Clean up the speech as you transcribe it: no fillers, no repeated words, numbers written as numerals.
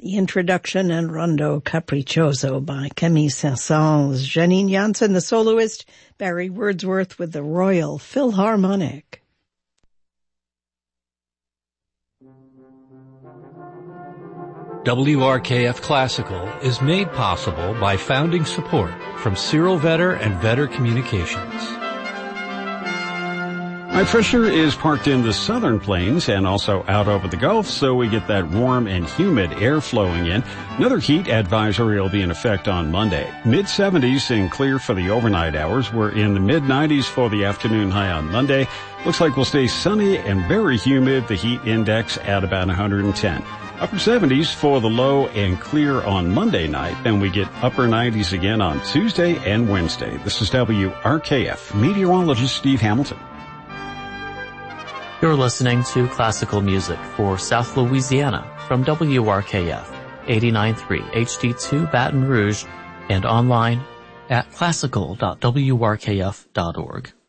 The introduction and Rondo Capriccioso by Camille Saint-Saëns, Janine Jansen, the soloist, Barry Wordsworth with the Royal Philharmonic. WRKF Classical is made possible by founding support from Cyril Vetter and Vetter Communications. My Fisher is parked in the southern plains and also out over the Gulf, so we get that warm and humid air flowing in. Another heat advisory will be in effect on Monday. Mid-70s and clear for the overnight hours. We're in the mid-90s for the afternoon high on Monday. Looks like we'll stay sunny and very humid, the heat index at about 110. Upper 70s for the low and clear on Monday night. Then we get upper 90s again on Tuesday and Wednesday. This is WRKF meteorologist Steve Hamilton. You're listening to classical music for South Louisiana from WRKF 89.3 HD2 Baton Rouge and online at classical.wrkf.org.